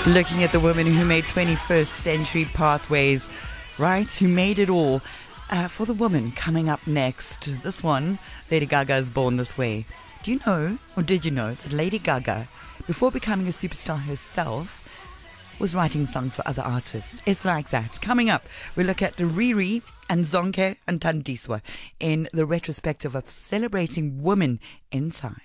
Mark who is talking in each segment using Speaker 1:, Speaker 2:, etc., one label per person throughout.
Speaker 1: Looking at the women who made 21st century pathways, right? Who made it all. For the woman coming up next, this one, Lady Gaga is born this way. Do you know, or did you know, that Lady Gaga, before becoming a superstar herself, was writing songs for other artists? It's like that. Coming up, we look at Riri and Zonke and Tandiswa in the retrospective of celebrating women in time.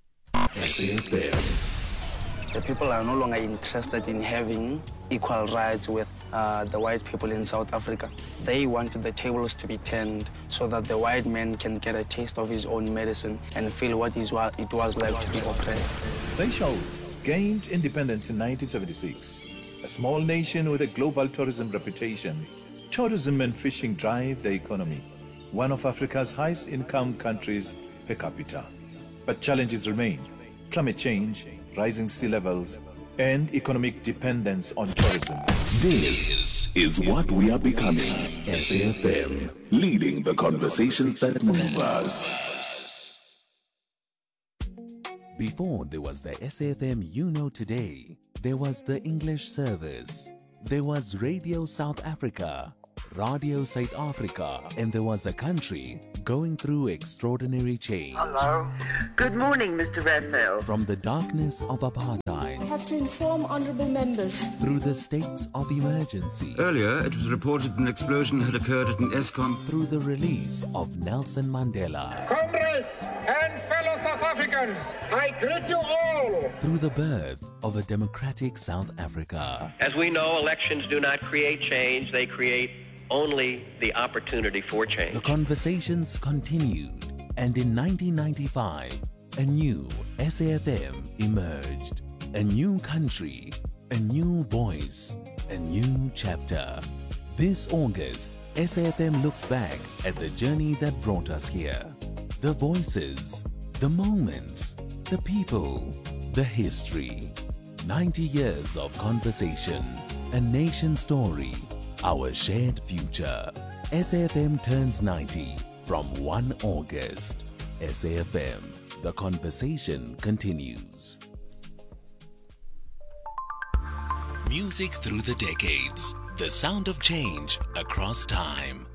Speaker 2: The people are no longer interested in having equal rights with the white people in South Africa. They want the tables to be turned so that the white man can get a taste of his own medicine and feel what it was like to be oppressed.
Speaker 3: Seychelles gained independence in 1976. A small nation with a global tourism reputation, tourism and fishing drive the economy. One of Africa's highest income countries per capita. But challenges remain. Climate change, rising sea levels, and economic dependence on tourism.
Speaker 4: This is what we are becoming. SAFM, leading the conversations that move us.
Speaker 5: Before there was the SAFM you know today, there was the English service. There was Radio South Africa, Radio South Africa, and there was a country going through extraordinary change.
Speaker 6: Hello. Good morning, Mr. Raphael.
Speaker 5: From the darkness of apartheid,
Speaker 7: I have to inform honourable members.
Speaker 5: through the states of emergency,
Speaker 8: Earlier, it was reported an explosion had occurred at an ESCOM.
Speaker 5: through the release of Nelson Mandela,
Speaker 9: Comrades and fellow South Africans, I greet you all.
Speaker 5: through the birth of a democratic South Africa.
Speaker 10: As we know, elections do not create change, they create only the opportunity for change.
Speaker 5: The conversations continued, and in 1995, a new SAFM emerged. A new country, a new voice, a new chapter. This August, SAFM looks back at the journey that brought us here. The voices, the moments, the people, the history. 90 years of conversation, a nation story, our shared future. SAFM turns 90 from 1 August. SAFM, the conversation continues. Music through the decades, the sound of change across time.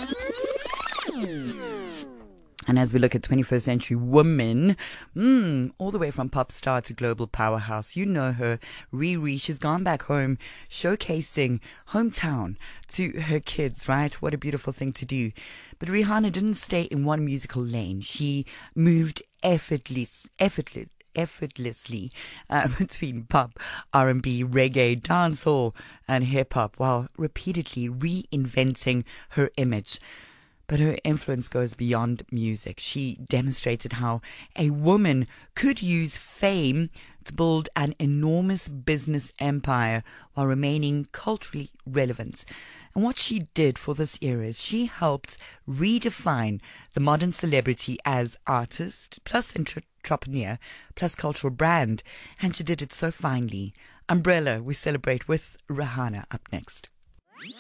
Speaker 1: And as we look at 21st century women, all the way from pop star to global powerhouse, you know her, Riri. She's gone back home, showcasing hometown to her kids, right? What a beautiful thing to do. But Rihanna didn't stay in one musical lane. She moved effortlessly between pop, R&B, reggae, dancehall, and hip-hop, while repeatedly reinventing her image. But her influence goes beyond music. She demonstrated how a woman could use fame to build an enormous business empire while remaining culturally relevant. And what she did for this era is she helped redefine the modern celebrity as artist, plus entrepreneur, plus cultural brand. And she did it so finely. Umbrella, we celebrate with Rihanna up next.